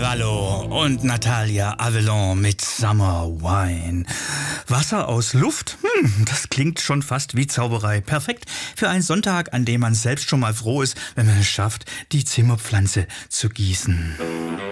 Fiorello und Natalia Avalon mit Summer Wine. Wasser aus Luft? Das klingt schon fast wie Zauberei. Perfekt für einen Sonntag, an dem man selbst schon mal froh ist, wenn man es schafft, die Zimmerpflanze zu gießen.